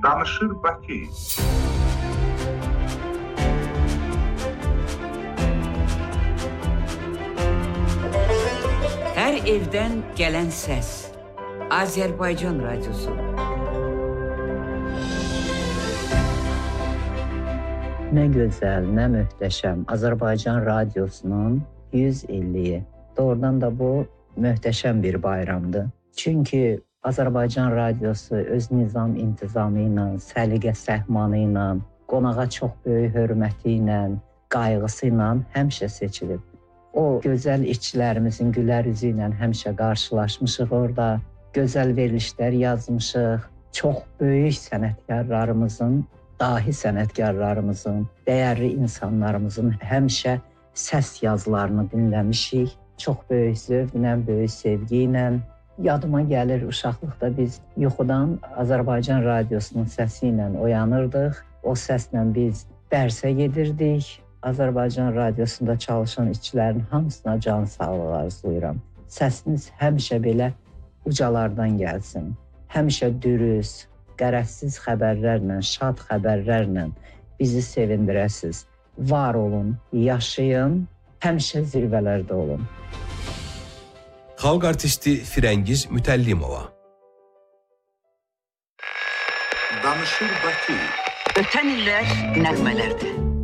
Danışır Bakı. Hər evdən gələn səs. Azərbaycan Radiosu. Nə gözəl, nə möhtəşəm Azərbaycan Radiosunun 100 illiyi. Doğrudan da bu möhtəşəm bir bayramdır. Çünki Azərbaycan Radiosu öz nizam intizamı ilə, səliqə səhmanı ilə, qonağa çox böyük hörməti ilə, qayğısı ilə həmişə seçilib. O gözəl işçilərimizin gülər üzü ilə həmişə qarşılaşmışıq orada. Gözəl verilişlər yazmışıq. Çox böyük sənətkarlarımızın, dahi sənətkarlarımızın, dəyərli insanlarımızın həmişə səs yazılarını dinləmişik. Çox böyük zövqlə, böyük sevgi ilə. Yadıma gəlir, uşaqlıqda biz yuxudan Azərbaycan Radiosunun səsi ilə oyanırdıq. O səslə biz dərsə gedirdik. Azərbaycan Radiosunda çalışan işçilərin hamısına can sağlığı arzulayıram. Səsiniz həmişə belə ucalardan gəlsin. Həmişə dürüst, qərəzsiz xəbərlərlə, şad xəbərlərlə bizi sevindirəsiz. Var olun, yaşayın, həmişə zirvələrdə olun. Xalq artisti Firəngiz Mütəllimova. Danışır Bakı. Ötən illər nəğmələrdir.